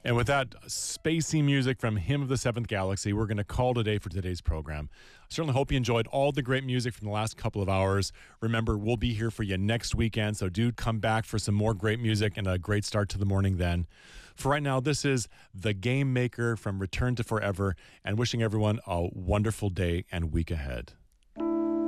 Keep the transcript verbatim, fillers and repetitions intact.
And with that spacey music from Hymn of the Seventh Galaxy, we're going to call today for today's program. I certainly hope you enjoyed all the great music from the last couple of hours. Remember, we'll be here for you next weekend, so do come back for some more great music and a great start to the morning then. For right now, this is The Game Maker from Return to Forever, and wishing everyone a wonderful day and week ahead.